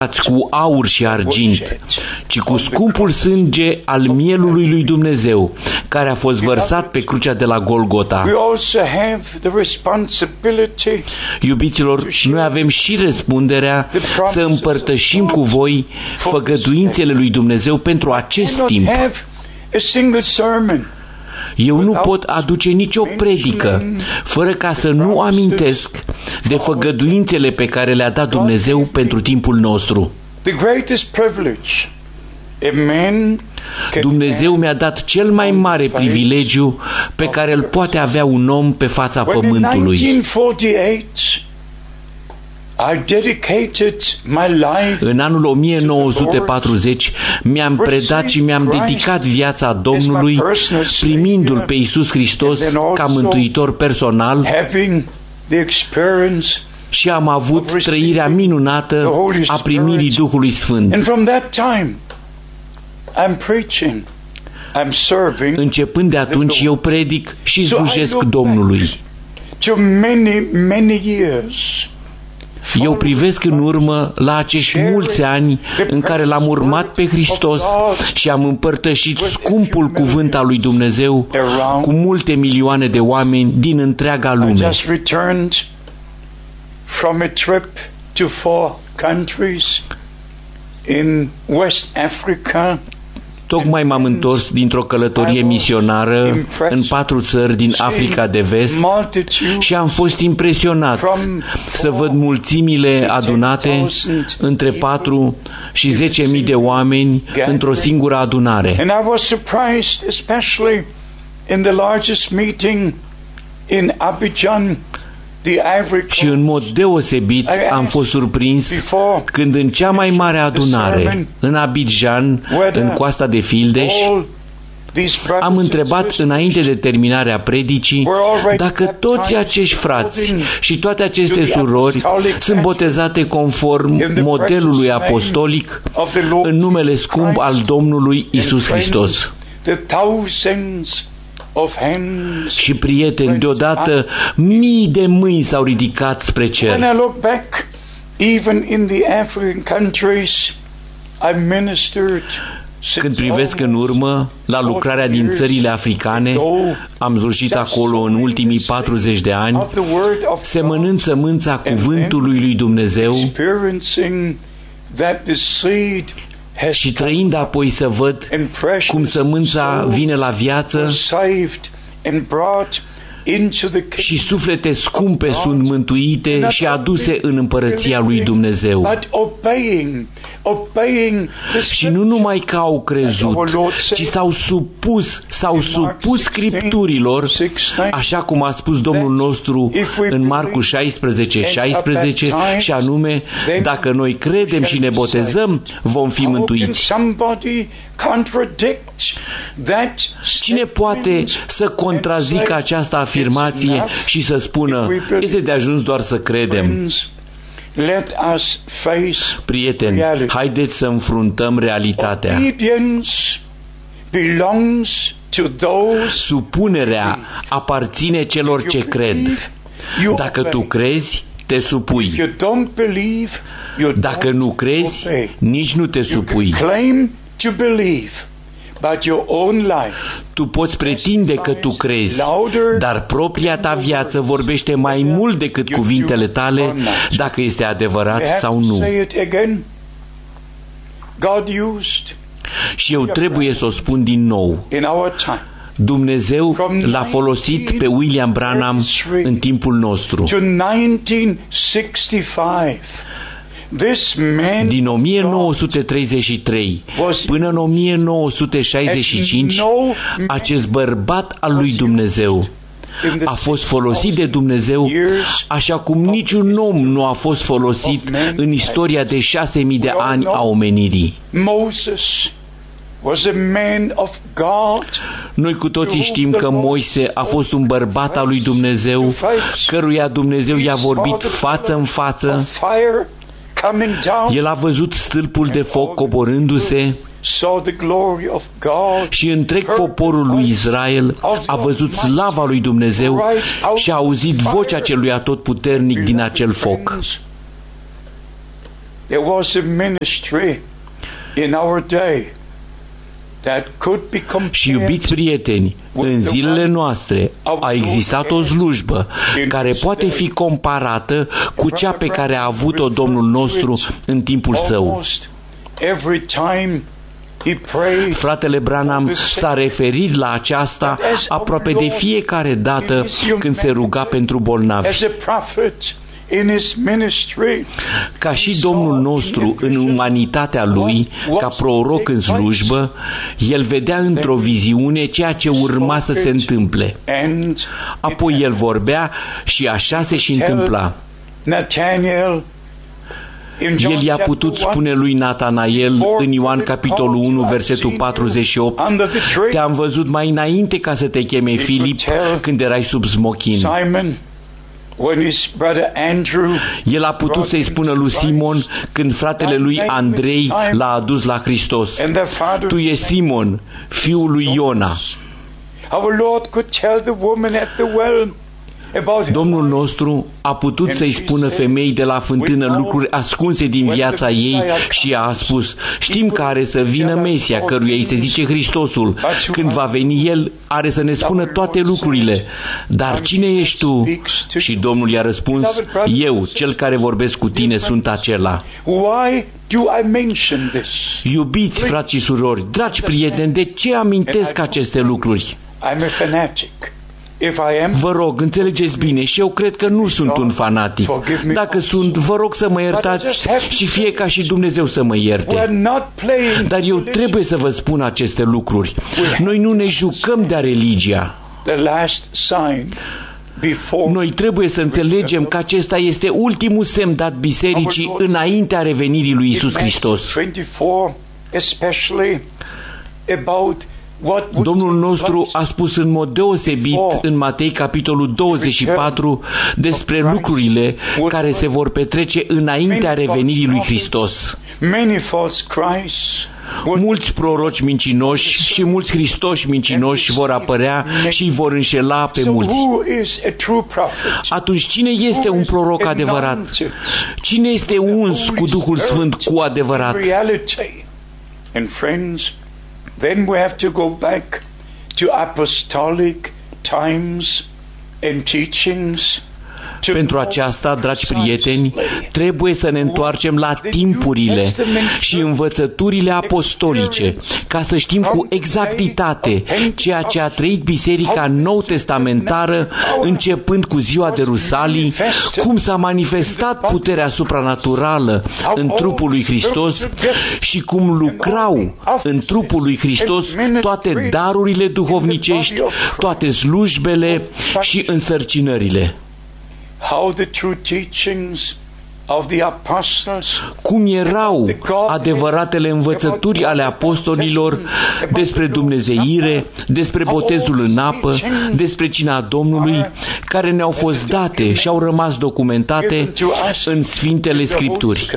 cu aur și argint, ci cu scumpul sânge al mielului lui Dumnezeu, care a fost vărsat pe crucea de la Golgota. Iubiților, noi avem și răspunderea să împărtășim cu voi făgăduințele lui Dumnezeu pentru acest timp. Eu nu pot aduce nicio predică fără ca să nu amintesc de făgăduințele pe care le-a dat Dumnezeu pentru timpul nostru. Dumnezeu mi-a dat cel mai mare privilegiu pe care îl poate avea un om pe fața pământului. În anul 1940 mi-am predat și mi-am dedicat viața Domnului, primindu-L pe Iisus Hristos ca mântuitor personal, și am avut trăirea minunată a primirii Duhului Sfânt. Începând de atunci, eu predic și slujesc Domnului. Eu privesc în urmă la acești mulți ani în care L-am urmat pe Hristos și am împărtășit scumpul cuvânt al lui Dumnezeu cu multe milioane de oameni din întreaga lume. From a trip to 4 countries in West Africa. Tocmai m-am întors dintr-o călătorie misionară în 4 țări din Africa de Vest și am fost impresionat să văd mulțimile adunate, între 4 și 10.000 de oameni într-o singură adunare. And I was surprised, especially in the largest meeting in Abidjan. Și în mod deosebit am fost surprins când în cea mai mare adunare, în Abidjan, în coasta de Fildeș, am întrebat înainte de terminarea predicii dacă toți acești frați și toate aceste surori sunt botezate conform modelului apostolic în numele scump al Domnului Iisus Hristos. Și prieteni, deodată mii de mâini s-au ridicat spre cer. Când privesc în urmă la lucrarea din țările africane, am slujit acolo în ultimii 40 de ani, semănând sămânța cuvântului lui Dumnezeu și trăind apoi să văd cum sămânța vine la viață și suflete scumpe sunt mântuite și aduse în împărăția lui Dumnezeu. Și nu numai că au crezut, ci s-au supus Scripturilor, așa cum a spus Domnul nostru în Marcu 16:16, și anume, dacă noi credem și ne botezăm, vom fi mântuiți. Cine poate să contrazică această afirmație și să spună, este de ajuns doar să credem? Prieteni, haideți să înfruntăm realitatea. Supunerea aparține celor ce cred. Dacă tu crezi, te supui. Dacă nu crezi, nici nu te supui. Tu poți pretinde că tu crezi, dar propria ta viață vorbește mai mult decât cuvintele tale, dacă este adevărat sau nu. Și eu trebuie să o spun din nou. Dumnezeu l-a folosit pe William Branham în timpul nostru. Din 1933 până în 1965, acest bărbat al lui Dumnezeu a fost folosit de Dumnezeu așa cum niciun om nu a fost folosit în istoria de 6.000 de ani a omenirii. Noi cu toții știm că Moise a fost un bărbat al lui Dumnezeu, căruia Dumnezeu i-a vorbit față în față. El a văzut stâlpul de foc coborându-se și întreg poporul lui Israel a văzut slava lui Dumnezeu și a auzit vocea celui atotputernic din acel foc. There was a ministry in our day that could be compared. Și iubiți prieteni, în zilele noastre a existat o slujbă care poate fi comparată cu cea pe care a avut-o Domnul nostru în timpul său. Fratele Branham s-a referit la aceasta aproape de fiecare dată când se ruga pentru bolnavi. Ca și Domnul nostru în umanitatea Lui, ca proroc în slujbă, El vedea într-o viziune ceea ce urma să se întâmple. Apoi El vorbea și așa se și întâmpla. El i-a putut spune lui Natanael în Ioan capitolul 1, versetul 48, te-am văzut mai înainte ca să te cheme Filip când erai sub smochin. El a putut să-i spună lui Simon când fratele lui Andrei l-a adus la Hristos, tu ești Simon, fiul lui Iona. Domnul nostru a putut să-i spună femeii de la fântână lucruri ascunse din viața ei și a spus, știm că are să vină Mesia, căruia îi se zice Hristosul. Când va veni El, are să ne spună toate lucrurile. Dar cine ești tu? Și Domnul i-a răspuns, eu, cel care vorbesc cu tine, sunt acela. Iubiți frați și surori, dragi prieteni, de ce amintesc aceste lucruri? Vă rog, înțelegeți bine, și eu cred că nu sunt un fanatic. Dacă sunt, vă rog să mă iertați și fie ca și Dumnezeu să mă ierte. Dar eu trebuie să vă spun aceste lucruri. Noi nu ne jucăm de-a religia. Noi trebuie să înțelegem că acesta este ultimul semn dat bisericii înaintea revenirii lui Iisus Hristos. Domnul nostru a spus în mod deosebit în Matei capitolul 24 despre lucrurile care se vor petrece înaintea revenirii lui Hristos. Mulți proroci mincinoși și mulți Hristoși mincinoși vor apărea și îi vor înșela pe mulți. Atunci cine este un proroc adevărat? Cine este uns cu Duhul Sfânt cu adevărat? Then we have to go back to apostolic times and teachings. Pentru aceasta, dragi prieteni, trebuie să ne întoarcem la timpurile și învățăturile apostolice, ca să știm cu exactitate ceea ce a trăit Biserica Nou-Testamentară, începând cu ziua de Rusalii, cum s-a manifestat puterea supranaturală în trupul lui Hristos și cum lucrau în trupul lui Hristos toate darurile duhovnicești, toate slujbele și însărcinările. Cum erau adevăratele învățături ale apostolilor despre dumnezeire, despre botezul în apă, despre cina Domnului, care ne-au fost date și au rămas documentate în Sfintele Scripturi.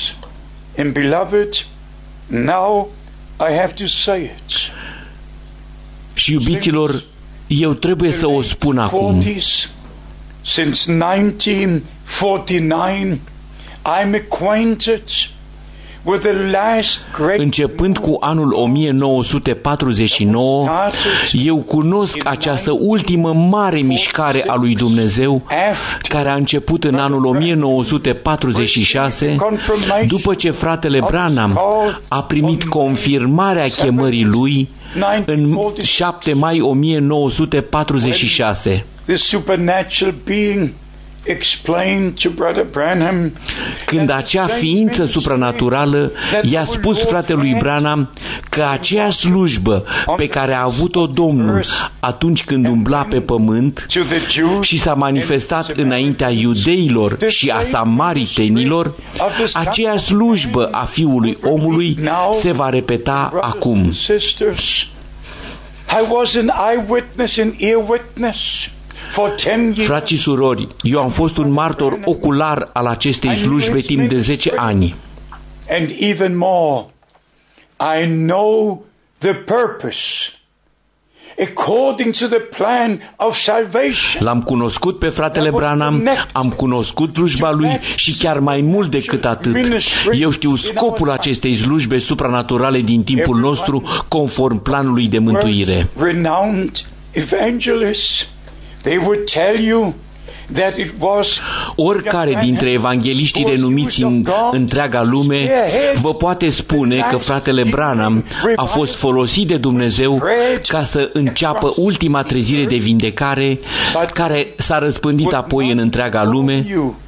Și iubiților, eu trebuie să o spun acum. Since 1949, I'm acquainted with the last great. Începând cu anul 1949, eu cunosc această ultimă mare mișcare a lui Dumnezeu, care a început în anul 1946, după ce fratele Branham a primit confirmarea chemării lui în 7 mai 1946. Când acea ființă supranaturală i-a spus fratelui Branham că aceea slujbă pe care a avut-o Domnul atunci când umbla pe pământ și s-a manifestat înaintea iudeilor și a samaritenilor, aceea slujbă a Fiului Omului se va repeta acum. Frați și surori, eu am fost un martor ocular al acestei slujbe timp de 10 ani. And even more, I know the purpose L-am cunoscut pe fratele Branham, am cunoscut slujba lui și chiar mai mult decât atât. Eu știu scopul acestei slujbe supranaturale din timpul nostru, conform planului de mântuire. Oricare dintre evangeliștii renumiți în întreaga lume vă poate spune că fratele Branham a fost folosit de Dumnezeu ca să înceapă ultima trezire de vindecare care s-a răspândit apoi în întreaga lume,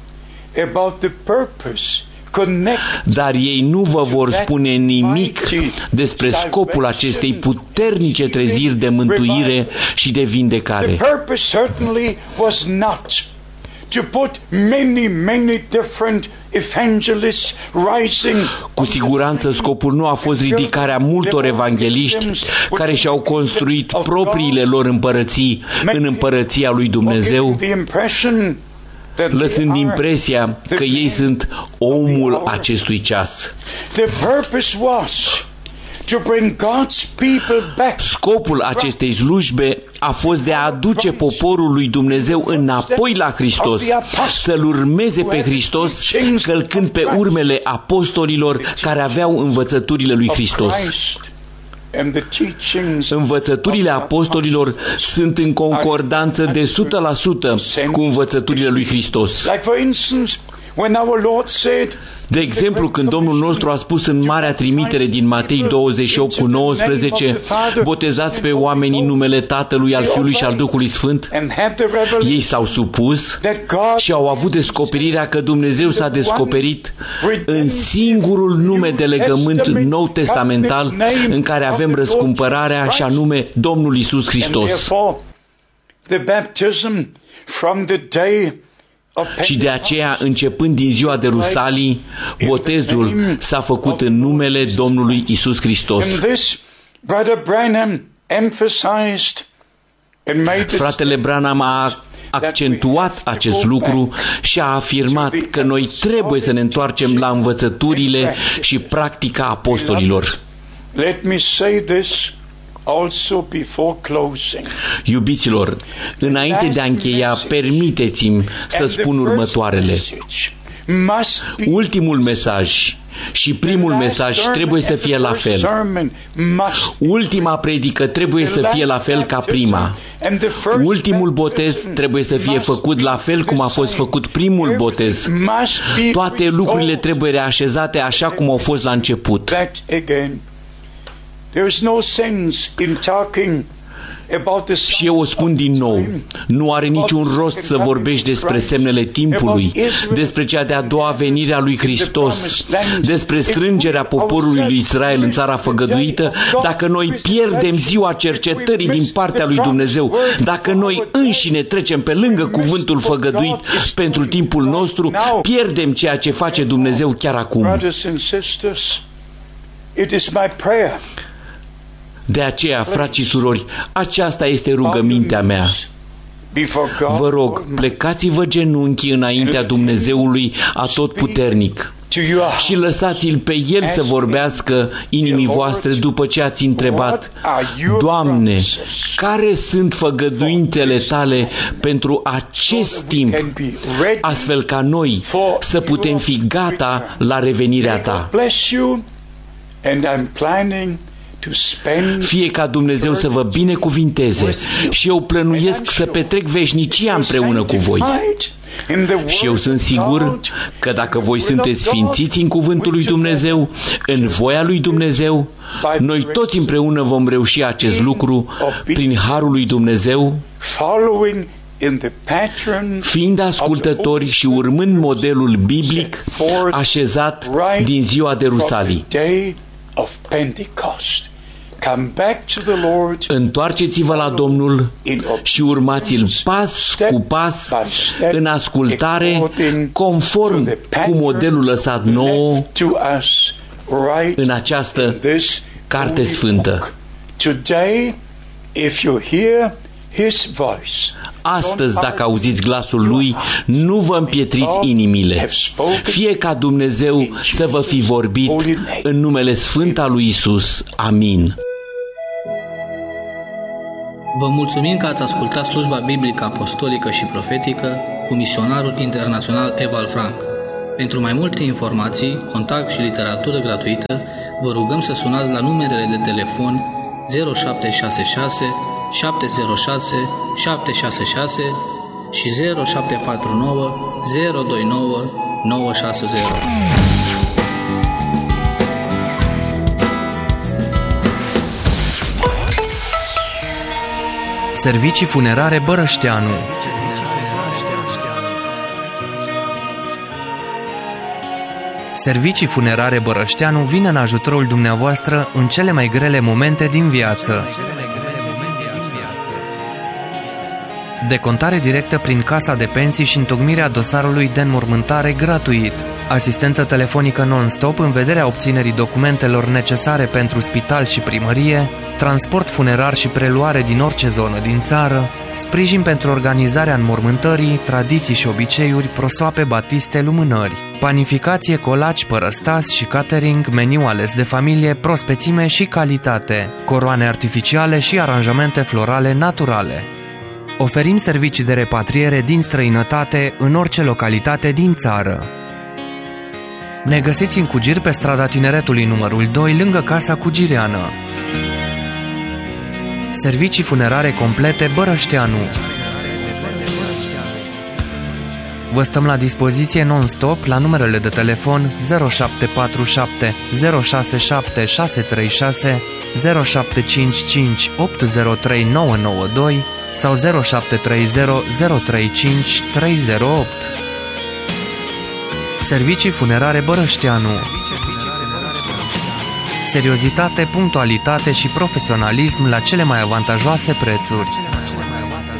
dar ei nu vă vor spune nimic despre scopul acestei puternice treziri de mântuire și de vindecare. Cu siguranță scopul nu a fost ridicarea multor evangeliști care și-au construit propriile lor împărății în împărăția lui Dumnezeu, lăsând impresia că ei sunt omul acestui ceas. Scopul acestei slujbe a fost de a aduce poporul lui Dumnezeu înapoi la Hristos, să-L urmeze pe Hristos, călcând pe urmele apostolilor care aveau învățăturile lui Hristos. Învățăturile apostolilor sunt în concordanță de 100% cu învățăturile lui Hristos. De exemplu, când Domnul nostru a spus în marea trimitere din Matei 28:19, botezați pe oameni în numele Tatălui, al Fiului și al Duhului Sfânt, ei s-au supus și au avut descoperirea că Dumnezeu s-a descoperit în singurul nume de legământ nou testamental în care avem răscumpărarea, și anume Domnul Iisus Hristos. Și de aceea, începând din ziua de Rusalii, botezul s-a făcut în numele Domnului Iisus Hristos. Fratele Branham a accentuat acest lucru și a afirmat că noi trebuie să ne întoarcem la învățăturile și practica apostolilor. Iubiților, înainte de a încheia, permiteți-mi să spun următoarele. Ultimul mesaj și primul mesaj trebuie să fie la fel. Ultima predică trebuie să fie la fel ca prima. Ultimul botez trebuie să fie făcut la fel cum a fost făcut primul botez. Toate lucrurile trebuie reașezate așa cum au fost la început. Și eu o spun din nou, nu are niciun rost să vorbești despre semnele timpului, despre cea de-a doua venire a lui Hristos, despre strângerea poporului lui Israel în țara făgăduită, dacă noi pierdem ziua cercetării din partea lui Dumnezeu, dacă noi înșine trecem pe lângă cuvântul făgăduit pentru timpul nostru, pierdem ceea ce face Dumnezeu chiar acum. De aceea, frați și surori, aceasta este rugămintea mea. Vă rog, plecați-vă genunchii înaintea Dumnezeului Atotputernic și lăsați-L pe El să vorbească inimii voastre după ce ați întrebat: Doamne, care sunt făgăduințele Tale pentru acest timp, astfel ca noi să putem fi gata la revenirea Ta? Fie ca Dumnezeu să vă binecuvinteze și eu plănuiesc să petrec veșnicia împreună cu voi. Și eu sunt sigur că dacă voi sunteți sfințiți în cuvântul lui Dumnezeu, în voia lui Dumnezeu, noi toți împreună vom reuși acest lucru prin harul lui Dumnezeu, fiind ascultători și urmând modelul biblic așezat din ziua de Rusalii. Întoarceți-vă la Domnul și urmați-L pas cu pas în ascultare, conform cu modelul lăsat nouă în această carte sfântă. Astăzi, dacă auziți glasul Lui, nu vă împietriți inimile. Fie ca Dumnezeu să vă fi vorbit în numele sfânt al lui Iisus. Amin. Vă mulțumim că ați ascultat slujba biblică apostolică și profetică cu misionarul internațional Ewald Frank. Pentru mai multe informații, contact și literatură gratuită, vă rugăm să sunați la numerele de telefon 0766 706 766 și 0749 029 960. Servicii funerare Bărășteanu. Servicii funerare Bărășteanu vine în ajutorul dumneavoastră în cele mai grele momente din viață. Decontare directă prin casa de pensii și întocmirea dosarului de înmormântare gratuit. Asistență telefonică non-stop în vederea obținerii documentelor necesare pentru spital și primărie, transport funerar și preluare din orice zonă din țară, sprijin pentru organizarea înmormântării, tradiții și obiceiuri, prosoape, batiste, lumânări, panificație, colaci, părăstas și catering, meniu ales de familie, prospețime și calitate, coroane artificiale și aranjamente florale naturale. Oferim servicii de repatriere din străinătate în orice localitate din țară. Ne găsiți în Cugir pe strada Tineretului numărul 2, lângă Casa Cugireană. Servicii funerare complete Bărășteanu. Vă stăm la dispoziție non-stop la numerele de telefon 0747 067 636, 0755 803 992 sau 0730 035 308. Servicii funerare Bărășteanu. Seriozitate, punctualitate și profesionalism la cele mai avantajoase prețuri.